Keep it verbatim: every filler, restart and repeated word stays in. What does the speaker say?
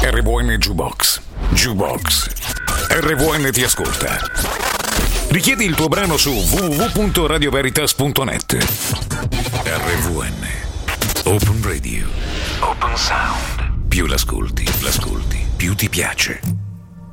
R V N Jukebox. Jukebox. R V N ti ascolta. Richiedi il tuo brano su w w w punto radio veritas punto net. R V N. Open Radio. Open Sound. Più l'ascolti, l'ascolti, più ti piace.